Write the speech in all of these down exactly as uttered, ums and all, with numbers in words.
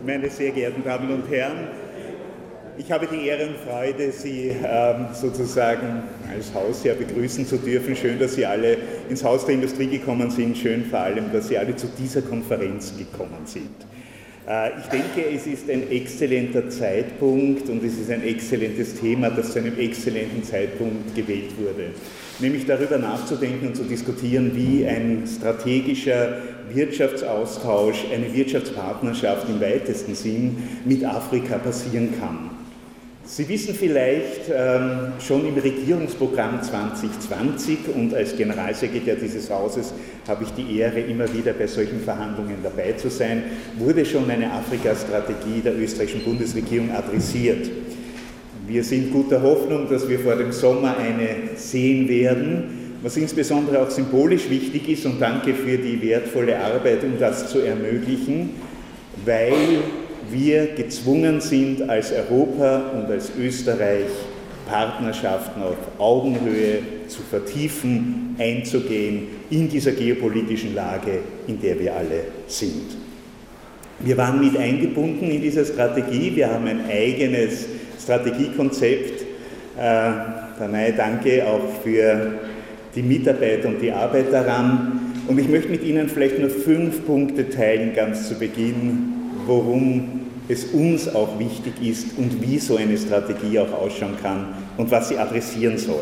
Meine sehr geehrten Damen und Herren, ich habe die Ehre und Freude, Sie ähm, sozusagen als Hausherr begrüßen zu dürfen. Schön, dass Sie alle ins Haus der Industrie gekommen sind. Schön vor allem, dass Sie alle zu dieser Konferenz gekommen sind. Äh, ich denke, es ist ein exzellenter Zeitpunkt und es ist ein exzellentes Thema, das zu einem exzellenten Zeitpunkt gewählt wurde. Nämlich darüber nachzudenken und zu diskutieren, wie ein strategischer Wirtschaftsaustausch, eine Wirtschaftspartnerschaft im weitesten Sinn mit Afrika passieren kann. Sie wissen vielleicht ähm, schon im Regierungsprogramm zwanzig zwanzig und als Generalsekretär dieses Hauses habe ich die Ehre, immer wieder bei solchen Verhandlungen dabei zu sein, wurde schon eine Afrika-Strategie der österreichischen Bundesregierung adressiert. Wir sind guter Hoffnung, dass wir vor dem Sommer eine sehen werden, was insbesondere auch symbolisch wichtig ist, und danke für die wertvolle Arbeit, um das zu ermöglichen, weil wir gezwungen sind, als Europa und als Österreich Partnerschaften auf Augenhöhe zu vertiefen, einzugehen in dieser geopolitischen Lage, in der wir alle sind. Wir waren mit eingebunden in dieser Strategie, wir haben ein eigenes Strategiekonzept. Äh, Danai, danke auch für die Mitarbeit und die Arbeit daran. Und ich möchte mit Ihnen vielleicht nur fünf Punkte teilen, ganz zu Beginn, worum es uns auch wichtig ist und wie so eine Strategie auch ausschauen kann und was sie adressieren soll.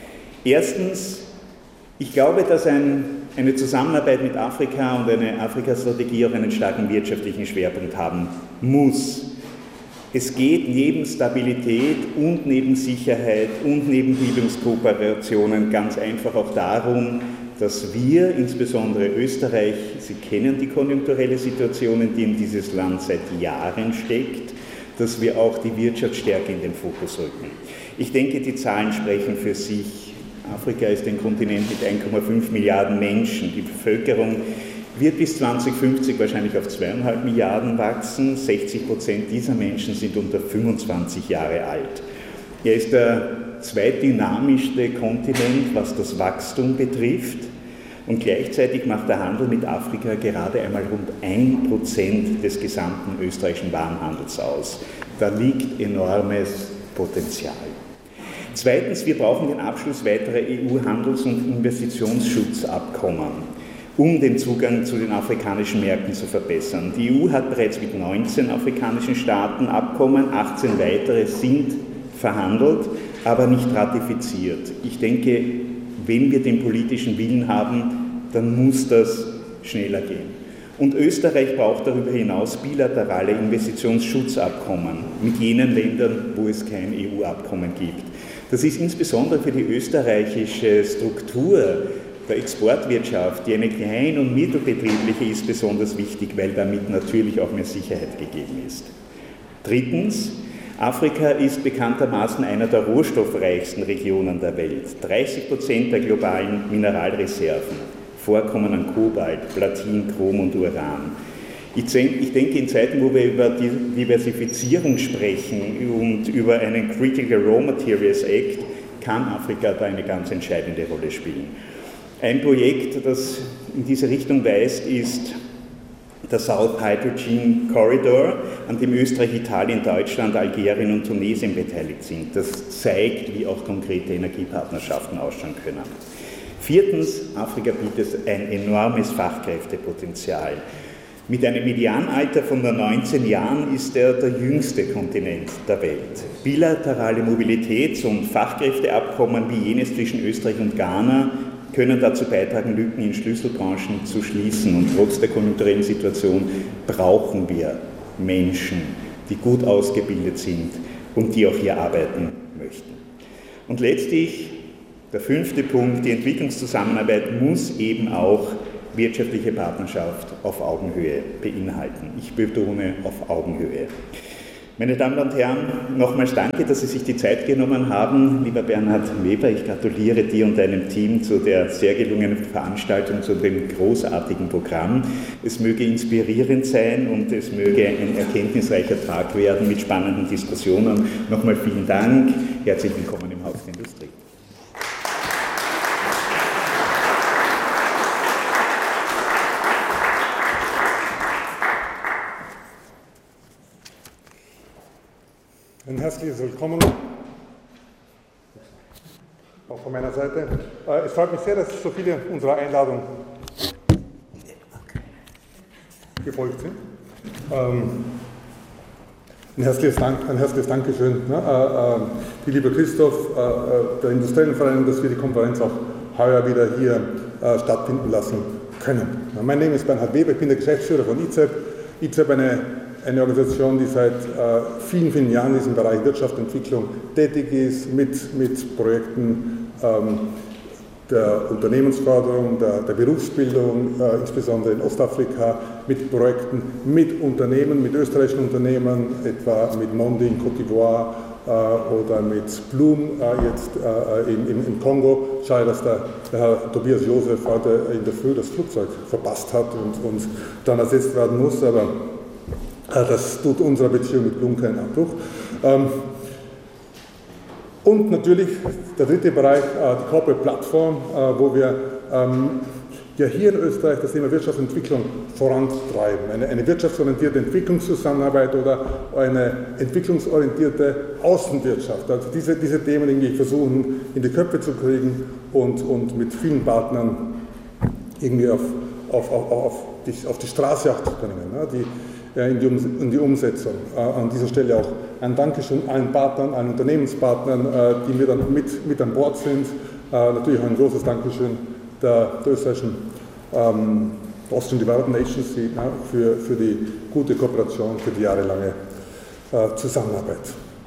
Erstens, ich glaube, dass ein, eine Zusammenarbeit mit Afrika und eine Afrika-Strategie auch einen starken wirtschaftlichen Schwerpunkt haben muss. Es geht neben Stabilität und neben Sicherheit und neben Bildungskooperationen ganz einfach auch darum, dass wir, insbesondere Österreich, Sie kennen die konjunkturelle Situation, in der dieses Land seit Jahren steckt, dass wir auch die Wirtschaftsstärke in den Fokus rücken. Ich denke, die Zahlen sprechen für sich. Afrika ist ein Kontinent mit eins Komma fünf Milliarden Menschen. Die Bevölkerung wird bis zwanzig fünfzig wahrscheinlich auf zweieinhalb Milliarden wachsen. sechzig Prozent dieser Menschen sind unter fünfundzwanzig Jahre alt. Er ist der zweitdynamischste Kontinent, was das Wachstum betrifft. Und gleichzeitig macht der Handel mit Afrika gerade einmal rund ein Prozent des gesamten österreichischen Warenhandels aus. Da liegt enormes Potenzial. Zweitens, wir brauchen den Abschluss weiterer E U-Handels- und Investitionsschutzabkommen, um den Zugang zu den afrikanischen Märkten zu verbessern. Die E U hat bereits mit neunzehn afrikanischen Staaten Abkommen, achtzehn weitere sind verhandelt, aber nicht ratifiziert. Ich denke, wenn wir den politischen Willen haben, dann muss das schneller gehen. Und Österreich braucht darüber hinaus bilaterale Investitionsschutzabkommen mit jenen Ländern, wo es kein E U-Abkommen gibt. Das ist insbesondere für die österreichische Struktur der Exportwirtschaft, die eine klein- und mittelbetriebliche ist, besonders wichtig, weil damit natürlich auch mehr Sicherheit gegeben ist. Drittens, Afrika ist bekanntermaßen einer der rohstoffreichsten Regionen der Welt. dreißig Prozent der globalen Mineralreserven, Vorkommen an Kobalt, Platin, Chrom und Uran. Ich denke, in Zeiten, wo wir über die Diversifizierung sprechen und über einen Critical Raw Materials Act, kann Afrika da eine ganz entscheidende Rolle spielen. Ein Projekt, das in diese Richtung weist, ist der South Hydrogen Corridor, an dem Österreich, Italien, Deutschland, Algerien und Tunesien beteiligt sind. Das zeigt, wie auch konkrete Energiepartnerschaften ausschauen können. Viertens, Afrika bietet ein enormes Fachkräftepotenzial. Mit einem Medianalter von nur neunzehn Jahren ist er der jüngste Kontinent der Welt. Bilaterale Mobilitäts- und Fachkräfteabkommen wie jenes zwischen Österreich und Ghana können dazu beitragen, Lücken in Schlüsselbranchen zu schließen. Und trotz der konjunkturellen Situation brauchen wir Menschen, die gut ausgebildet sind und die auch hier arbeiten möchten. Und letztlich, der fünfte Punkt, die Entwicklungszusammenarbeit muss eben auch wirtschaftliche Partnerschaft auf Augenhöhe beinhalten. Ich betone auf Augenhöhe. Meine Damen und Herren, nochmals danke, dass Sie sich die Zeit genommen haben. Lieber Bernhard Weber, ich gratuliere dir und deinem Team zu der sehr gelungenen Veranstaltung, zu dem großartigen Programm. Es möge inspirierend sein und es möge ein erkenntnisreicher Tag werden mit spannenden Diskussionen. Nochmal vielen Dank. Herzlich willkommen im Haus der Industrie. Ein herzliches Willkommen auch von meiner Seite. Es freut mich sehr, dass so viele unserer Einladung gefolgt sind. Ein herzliches, Dank, ein herzliches Dankeschön, die liebe Christoph, der Industriellen Vereinigung, dass wir die Konferenz auch heuer wieder hier stattfinden lassen können. Mein Name ist Bernhard Weber, ich bin der Geschäftsführer von I Z E P. I Z E P eine Eine Organisation, die seit äh, vielen, vielen Jahren in diesem Bereich Wirtschaft und Entwicklung tätig ist, mit, mit Projekten ähm, der Unternehmensförderung, der, der Berufsbildung, äh, insbesondere in Ostafrika, mit Projekten mit Unternehmen, mit österreichischen Unternehmen, etwa mit Mondi in Côte d'Ivoire äh, oder mit Bloom äh, jetzt äh, im, im, im Kongo. Schade, dass der, der Herr Tobias Josef heute in der Früh das Flugzeug verpasst hat und, und dann ersetzt werden muss, aber das tut unserer Beziehung mit Bloom keinen Abbruch. Und natürlich der dritte Bereich, die Corporate Plattform, wo wir ja hier in Österreich das Thema Wirtschaftsentwicklung vorantreiben. Eine, eine wirtschaftsorientierte Entwicklungszusammenarbeit oder eine entwicklungsorientierte Außenwirtschaft. Also diese, diese Themen irgendwie versuchen in die Köpfe zu kriegen und, und mit vielen Partnern irgendwie auf, auf, auf, auf, die, auf die Straße auch zu bringen. Die, In die, in die Umsetzung. An dieser Stelle auch ein Dankeschön allen Partnern, allen Unternehmenspartnern, die mir dann mit, mit an Bord sind. Natürlich auch ein großes Dankeschön der, der österreichischen ähm, Austrian Development Agency für, für die gute Kooperation, für die jahrelange äh, Zusammenarbeit.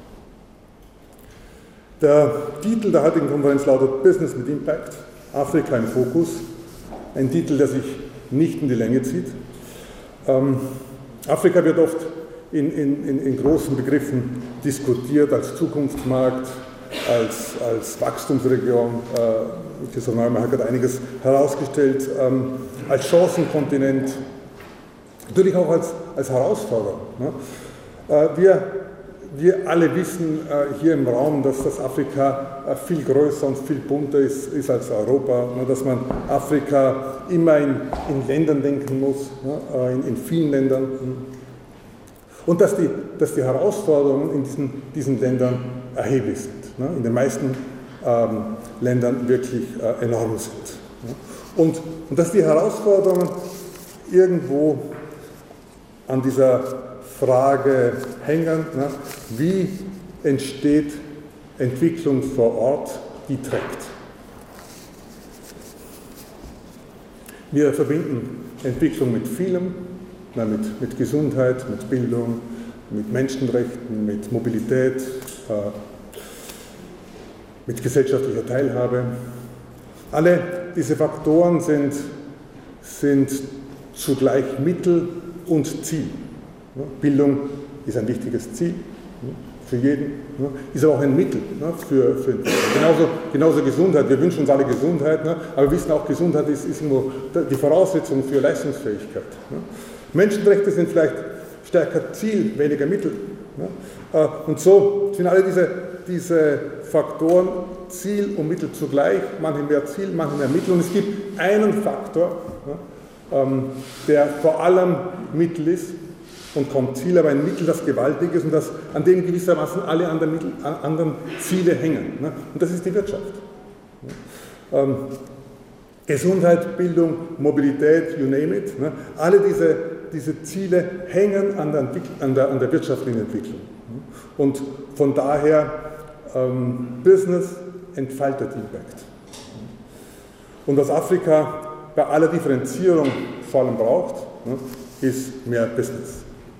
Der Titel der heutigen Konferenz lautet Business mit Impact, Afrika im Fokus. Ein Titel, der sich nicht in die Länge zieht. Ähm, Afrika wird oft in, in, in großen Begriffen diskutiert als Zukunftsmarkt, als, als Wachstumsregion. Äh, Christoph Neumann hat einiges herausgestellt, ähm, als Chancenkontinent, natürlich auch als, als Herausforderung. Ne? Äh, wir, wir alle wissen äh, hier im Raum, dass das Afrika äh, viel größer und viel bunter ist, ist als Europa, ne? Dass man Afrika immer in, in Ländern denken muss, ne? in, in vielen Ländern. Und dass die, dass die Herausforderungen in diesen, diesen Ländern erheblich sind, ne? In den meisten ähm, Ländern wirklich äh, enorm sind. Ne? Und, und dass die Herausforderungen irgendwo an dieser Frage hängen, ne? Wie entsteht Entwicklung vor Ort, die trägt. Wir verbinden Entwicklung mit vielem, na, mit, mit Gesundheit, mit Bildung, mit Menschenrechten, mit Mobilität, äh, mit gesellschaftlicher Teilhabe. Alle diese Faktoren sind, sind zugleich Mittel und Ziel. Bildung ist ein wichtiges Ziel für jeden, ist aber auch ein Mittel für, für genauso, genauso Gesundheit. Wir wünschen uns alle Gesundheit, aber wir wissen auch, Gesundheit ist, ist irgendwo die Voraussetzung für Leistungsfähigkeit. Menschenrechte sind vielleicht stärker Ziel, weniger Mittel. Und so sind alle diese, diese Faktoren Ziel und Mittel zugleich, manche mehr Ziel, manche mehr Mittel. Und es gibt einen Faktor, der vor allem Mittel ist und kaum Ziel, aber ein Mittel, das gewaltig ist und das, an dem gewissermaßen alle anderen, Mittel, anderen Ziele hängen. Und das ist die Wirtschaft. Ähm, Gesundheit, Bildung, Mobilität, you name it. Ne? Alle diese, diese Ziele hängen an der, an, der, an der wirtschaftlichen Entwicklung. Und von daher, ähm, Business entfaltet Impact. Und was Afrika bei aller Differenzierung vor allem braucht, ne, ist mehr Business.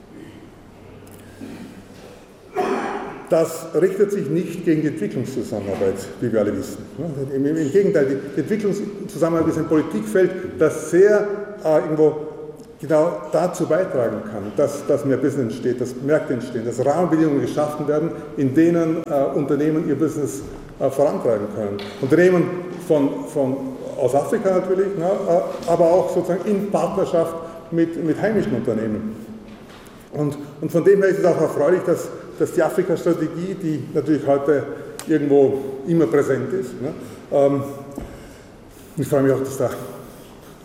Das richtet sich nicht gegen die Entwicklungszusammenarbeit, wie wir alle wissen. Im, im Gegenteil, die Entwicklungszusammenarbeit ist ein Politikfeld, das sehr äh, irgendwo genau dazu beitragen kann, dass, dass mehr Business entsteht, dass Märkte entstehen, dass Rahmenbedingungen geschaffen werden, in denen äh, Unternehmen ihr Business äh, vorantreiben können. Unternehmen von, von, aus Afrika natürlich, ne, äh, aber auch sozusagen in Partnerschaft mit, mit heimischen Unternehmen. Und, und von dem her ist es auch erfreulich, dass dass die Afrika-Strategie, die natürlich heute irgendwo immer präsent ist. Ne? Ähm, ich freue mich auch, dass der